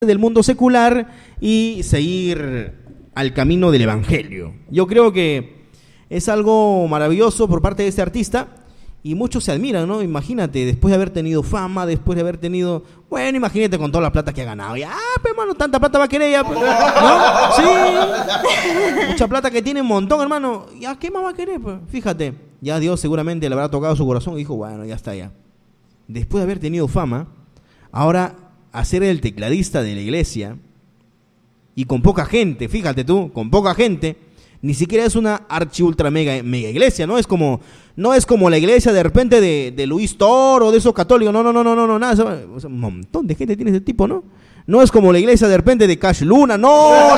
del mundo secular y seguir al camino del evangelio. Yo creo que es algo maravilloso por parte de este artista y muchos se admiran, ¿no? Imagínate, después de haber tenido fama, después de haber tenido... Bueno, imagínate con toda la plata que ha ganado. Ya, pero hermano, tanta plata va a querer ya, ¿no? Sí. Mucha plata que tiene un montón, hermano. Ya, ¿qué más va a querer? Pues? Fíjate, ya Dios seguramente le habrá tocado su corazón y dijo, bueno, ya está ya. Después de haber tenido fama, ahora a ser el tecladista de la iglesia y con poca gente, fíjate tú, con poca gente, ni siquiera es una archi ultra mega iglesia, no es como la iglesia de repente de Luis Toro o de esos católicos, no, nada, eso, un montón de gente tiene ese tipo, ¿no? No es como la iglesia de repente de Cash Luna, no.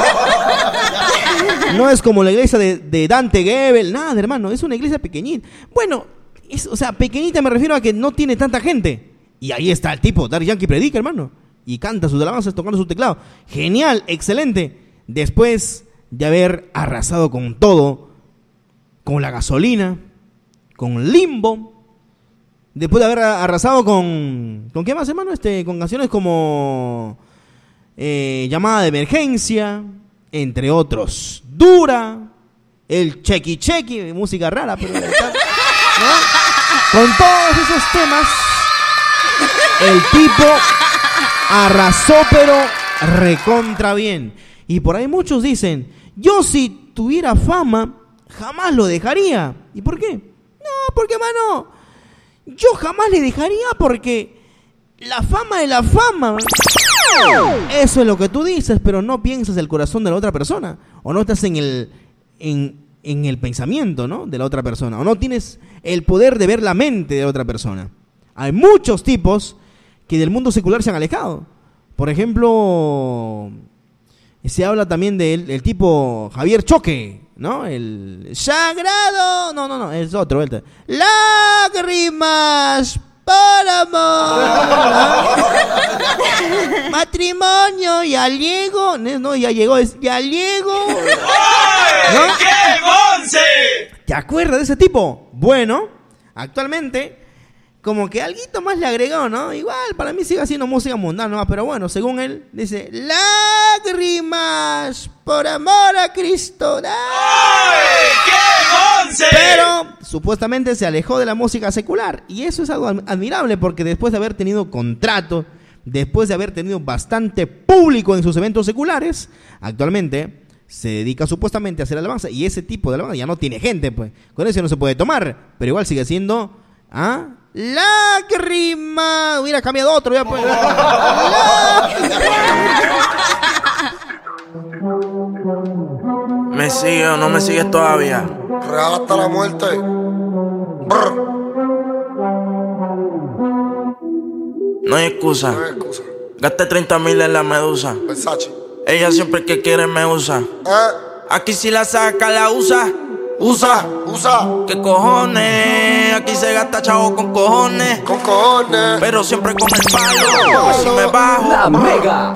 No es como la iglesia de Dante Gebel, nada, hermano, es una iglesia pequeñita. Bueno, pequeñita me refiero a que no tiene tanta gente. Y ahí está el tipo, Daddy Yankee predica, hermano, y canta sus alabanzas tocando su teclado. Genial, excelente. Después de haber arrasado con todo, con La Gasolina, con Limbo, después de haber arrasado ¿con qué más, hermano? Con canciones como Llamada de Emergencia, entre otros. Dura, el Chequi, música rara, pero ¿no? Con todos esos temas, el tipo arrasó, pero recontra bien. Y por ahí muchos dicen, yo si tuviera fama, jamás lo dejaría. ¿Y por qué? No, porque, mano, yo jamás le dejaría porque la fama es la fama. Eso es lo que tú dices, pero no piensas el corazón de la otra persona. O no estás en el pensamiento, ¿no?, de la otra persona. O no tienes el poder de ver la mente de la otra persona. Hay muchos tipos que del mundo secular se han alejado. Por ejemplo, se habla también del tipo Javier Choque, ¿no? El sagrado... No, es otro. Lágrimas por amor. Matrimonio, ya llego. No, ya llegó. Ya llego. ¿No? ¡Qué bonce! ¿Te acuerdas de ese tipo? Bueno, actualmente... como que alguito más le agregó, ¿no? Igual, para mí sigue haciendo música mundana, ¿no? Pero bueno, según él, dice, lágrimas por amor a Cristo. ¡Ay, qué once! Pero supuestamente se alejó de la música secular. Y eso es algo admirable, porque después de haber tenido contrato, después de haber tenido bastante público en sus eventos seculares, actualmente se dedica supuestamente a hacer alabanza. Y ese tipo de alabanza ya no tiene gente, pues. Con eso no se puede tomar, pero igual sigue siendo... lágrima. Hubiera cambiado otro ya, pues. ¿Me sigues o no me sigues todavía? Real hasta la muerte. Brr. No hay excusa. Gasté 30,000 en la medusa. Versace. Ella siempre que quiere me usa. Aquí si la saca la usa. Usa. ¿Qué cojones? Aquí se gasta chavo con cojones. Con cojones. Pero siempre con el palo. Si me bajo. La Mega.